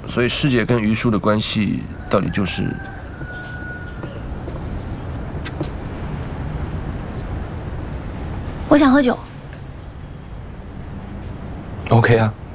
所以师姐跟于叔的关系到底就是…… 我想喝酒。 OK 啊。